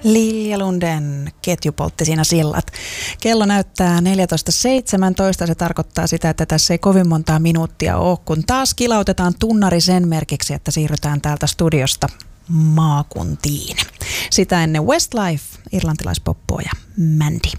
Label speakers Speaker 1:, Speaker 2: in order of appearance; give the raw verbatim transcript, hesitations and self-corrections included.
Speaker 1: Lilja Lunden ketju poltti siinä sillat. Kello näyttää neljätoista seitsemäntoista. Se tarkoittaa sitä, että tässä ei kovin montaa minuuttia ole, kun taas kilautetaan tunnari sen merkiksi, että siirrytään täältä studiosta maakuntiin. Sitä ennen Westlife, irlantilaispoppoa ja Mandy.